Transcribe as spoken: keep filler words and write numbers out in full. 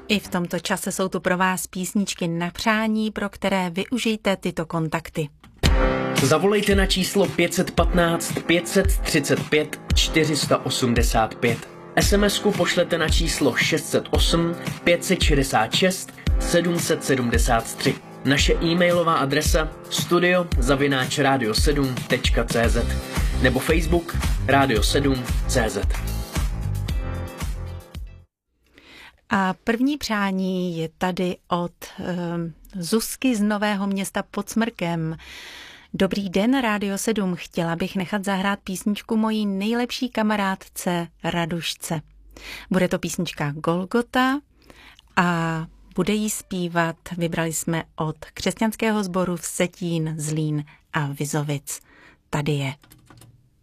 I v tomto čase jsou tu pro vás písničky na přání, pro které využijte tyto kontakty. Zavolejte na číslo pět jedna pět, pět tři pět, čtyři osm pět. es em esku pošlete na číslo šest set osm, pět set šedesát šest, sedm set sedmdesát tři. Naše e-mailová adresa studio zavináč radio sedm tečka cé zet nebo Facebook Radio sedm tečka cé zet. A první přání je tady od um, Zuzky z Nového Města pod Smrkem. Dobrý den, Radio sedm. Chtěla bych nechat zahrát písničku mojí nejlepší kamarádce Radušce. Bude to písnička Golgota a bude jí zpívat, vybrali jsme od křesťanského sboru Vsetín, Zlín a Vizovic. Tady je.